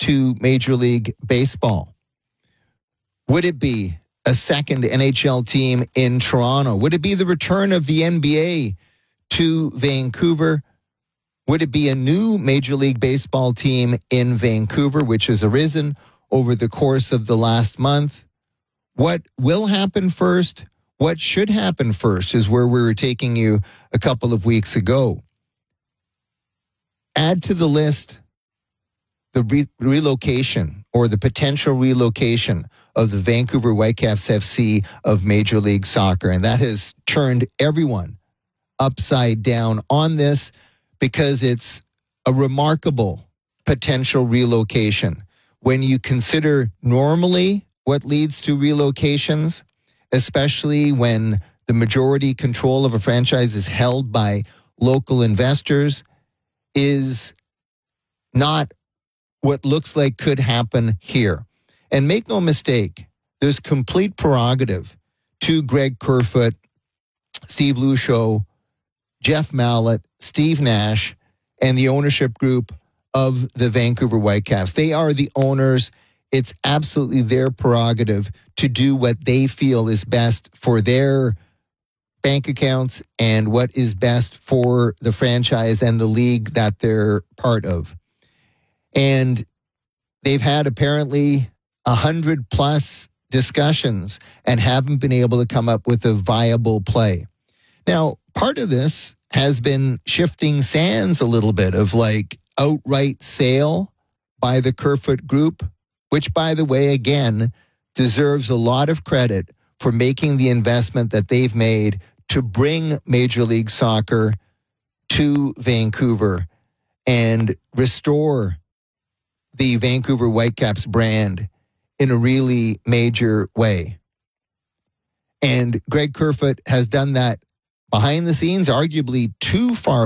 to Major League Baseball? Would it be a second NHL team in Toronto? Would it be the return of the NBA to Vancouver? Would it be a new Major League Baseball team in Vancouver, which has arisen over the course of the last month? What will happen first? What should happen first is where we were taking you a couple of weeks ago. Add to the list the relocation or the potential relocation of the Vancouver Whitecaps FC of Major League Soccer. And that has turned everyone upside down on this because it's a remarkable potential relocation. When you consider normally what leads to relocations, especially when the majority control of a franchise is held by local investors, is not what looks like could happen here. And make no mistake, there's complete prerogative to Greg Kerfoot, Steve Luchot, Jeff Mallett, Steve Nash, and the ownership group of the Vancouver Whitecaps. They are the owners. It's absolutely their prerogative to do what they feel is best for their bank accounts and what is best for the franchise and the league that they're part of. And they've had apparently 100+ discussions and haven't been able to come up with a viable play. Now, part of this has been shifting sands a little bit of like outright sale by the Kerfoot Group, which, by the way, again, deserves a lot of credit for making the investment that they've made to bring Major League Soccer to Vancouver and restore the Vancouver Whitecaps brand in a really major way. And Greg Kerfoot has done that behind the scenes, arguably too far